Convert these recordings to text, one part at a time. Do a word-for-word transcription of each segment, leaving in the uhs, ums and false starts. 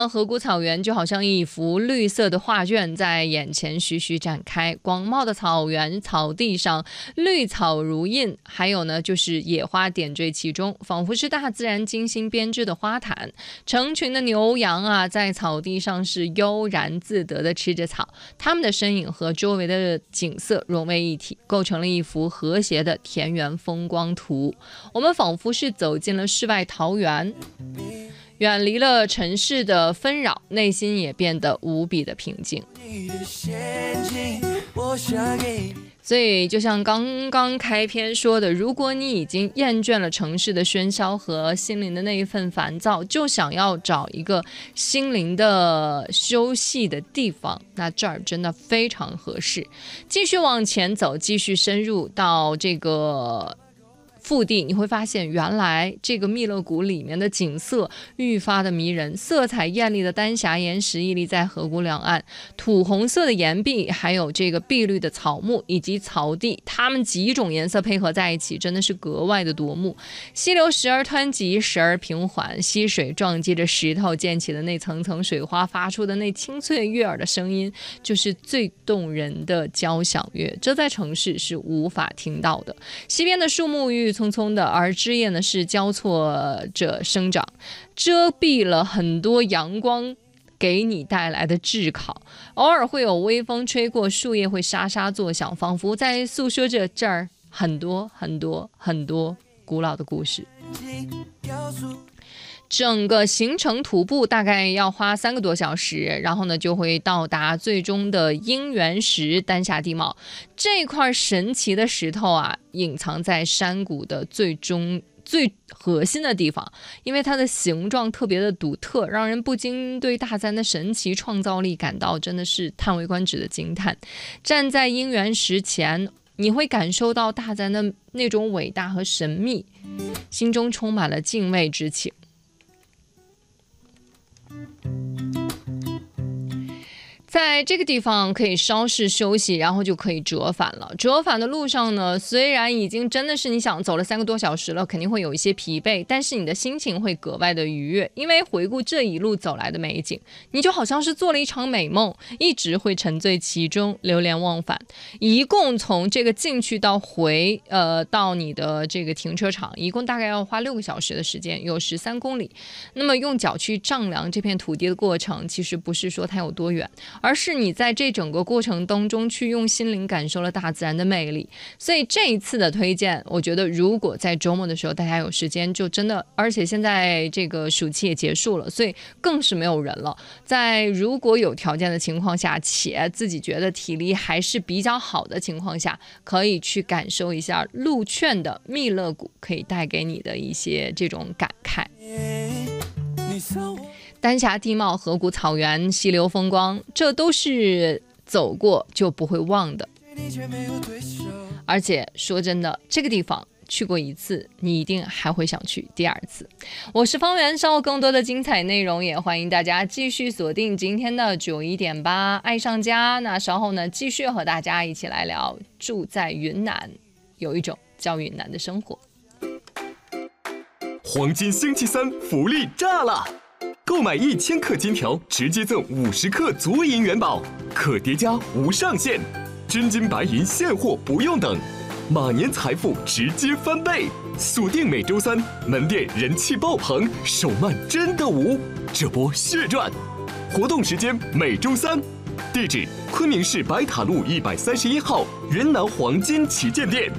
河谷草原就好像一幅绿色的画卷在眼前徐徐展开，广袤的草原草地上绿草如印，还有呢就是野花点缀其中，仿佛是大自然精心编织的花毯。成群的牛羊啊在草地上是悠然自得地吃着草，它们的身影和周围的景色融为一体，构成了一幅和谐的田园风光图。我们仿佛是走进了世外桃源，远离了城市的纷扰，内心也变得无比的平静。所以就像刚刚开篇说的，如果你已经厌倦了城市的喧嚣和心灵的那一份烦躁，就想要找一个心灵的休息的地方，那这儿真的非常合适。继续往前走，继续深入到这个腹地，你会发现原来这个密勒谷里面的景色愈发的迷人，色彩艳丽的丹霞岩石屹立在河谷两岸，土红色的岩壁，还有这个碧绿的草木以及草地，它们几种颜色配合在一起，真的是格外的夺目。溪流时而湍急，时而平缓，溪水撞击着石头溅起的那层层水花，发出的那清脆悦耳的声音，就是最动人的交响乐，这在城市是无法听到的。溪边的树木郁郁葱葱的，而枝叶呢是交错着生长，遮蔽了很多阳光给你带来的炙烤，偶尔会有微风吹过，树叶会沙沙作响，仿佛在诉说着这儿很多很多很多古老的故事。整个行程徒步大概要花三个多小时，然后呢就会到达最终的鹰原石丹霞地貌。这块神奇的石头啊，隐藏在山谷的最终最核心的地方，因为它的形状特别的独特，让人不禁对大自然的神奇创造力感到真的是叹为观止的惊叹。站在鹰原石前，你会感受到大自然的那种伟大和神秘，心中充满了敬畏之情。在这个地方可以稍事休息，然后就可以折返了。折返的路上呢，虽然已经真的是你想走了三个多小时了，肯定会有一些疲惫，但是你的心情会格外的愉悦，因为回顾这一路走来的美景，你就好像是做了一场美梦，一直会沉醉其中，流连忘返。一共从这个进去到回呃到你的这个停车场，一共大概要花六个小时的时间，有十三公里。那么用脚去丈量这片土地的过程，其实不是说它有多远，而是你在这整个过程当中去用心灵感受了大自然的魅力。所以这一次的推荐，我觉得如果在周末的时候大家有时间，就真的，而且现在这个暑期也结束了，所以更是没有人了。在如果有条件的情况下，且自己觉得体力还是比较好的情况下，可以去感受一下鹿圈的密勒谷可以带给你的一些这种感慨。丹霞地貌、河谷草原、溪流风光，这都是走过就不会忘的。而且说真的，这个地方去过一次，你一定还会想去第二次。我是方圆，稍后更多的精彩内容也欢迎大家继续锁定今天的九一点八爱上家。那稍后呢，继续和大家一起来聊住在云南有一种叫云南的生活。 黄金星期三福利炸了！购买一千克金条，直接赠五十克足银元宝，可叠加无上限，真金白银现货不用等，马年财富直接翻倍。锁定每周三，门店人气爆棚，手慢真的无，这波血赚！活动时间每周三，地址昆明市白塔路一百三十一号云南黄金旗舰店。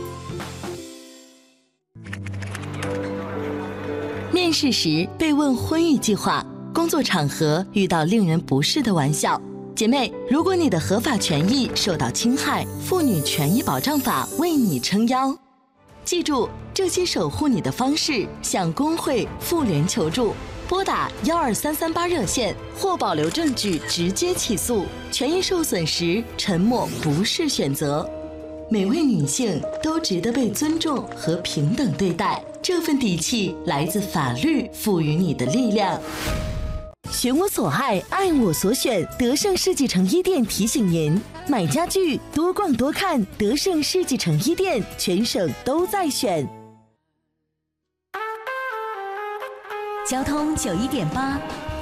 面试时被问婚育计划，工作场合遇到令人不适的玩笑，姐妹，如果你的合法权益受到侵害，妇女权益保障法为你撑腰。记住，这些守护你的方式，向工会、妇联求助，拨打幺二三三八热线或保留证据直接起诉。权益受损时，沉默不是选择。每位女性都值得被尊重和平等对待，这份底气来自法律赋予你的力量。选我所爱，爱我所选。德胜世纪城一店提醒您：买家具多逛多看，德胜世纪城一店全省都在选。 交通九一点八，